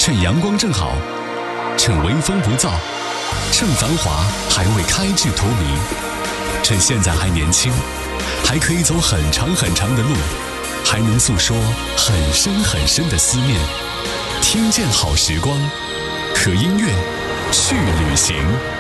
趁阳光正好，趁微风不燥，趁繁华还未开至荼蘼，趁现在还年轻，还可以走很长很长的路，还能诉说很深很深的思念。听见好时光，和音乐去旅行。